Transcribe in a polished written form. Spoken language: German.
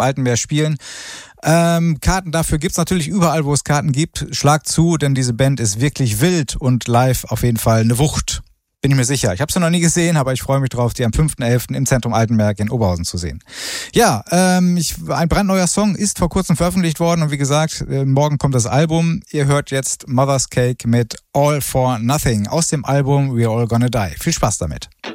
Altenmeer spielen. Karten dafür gibt's natürlich überall, wo es Karten gibt. Schlag zu, denn diese Band ist wirklich wild und live auf jeden Fall eine Wucht. Bin ich mir sicher. Ich habe sie noch nie gesehen, aber ich freue mich drauf, die am 5.11. im Zentrum Altenberg in Oberhausen zu sehen. Ja, ein brandneuer Song ist vor kurzem veröffentlicht worden und wie gesagt, morgen kommt das Album. Ihr hört jetzt Mother's Cake mit All for Nothing aus dem Album We're All Gonna Die. Viel Spaß damit.